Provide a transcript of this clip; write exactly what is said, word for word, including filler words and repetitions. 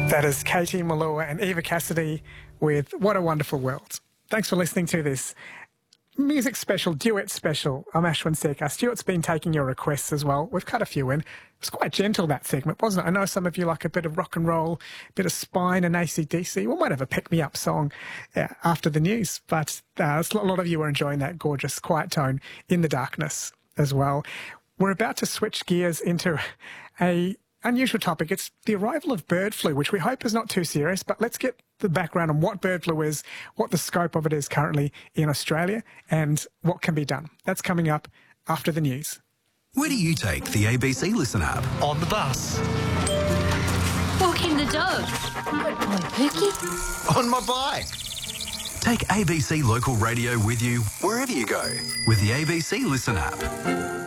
That is Katie Melua and Eva Cassidy with What a Wonderful World. Thanks for listening to this music special, duet special. I'm Ashwin Sekar. Stuart's been taking your requests as well. We've cut a few in. It was quite gentle, that segment, wasn't it? I know some of you like a bit of rock and roll, a bit of Spine and A C D C. We might have a pick-me-up song uh, after the news, but uh, a lot of you are enjoying that gorgeous quiet tone in the darkness as well. We're about to switch gears into a unusual topic. It's the arrival of bird flu, which we hope is not too serious, but let's get the background on what bird flu is, what the scope of it is currently in Australia, and what can be done. That's coming up after the news. Where do you take the A B C Listen app? On the bus. Walking the dog. Good boy, Pookie. On my bike. Take A B C Local Radio with you wherever you go with the A B C Listen app.